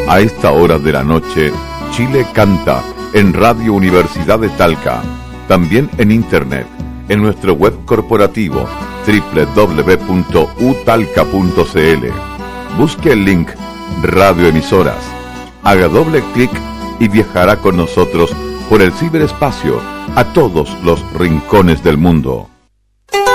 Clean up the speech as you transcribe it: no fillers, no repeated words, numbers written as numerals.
A esta hora de la noche, Chile canta en Radio Universidad de Talca. También en internet, en nuestro web corporativo www.utalca.cl. Busque el link Radioemisoras. Haga doble clic y viajará con nosotros por el ciberespacio a todos los rincones del mundo.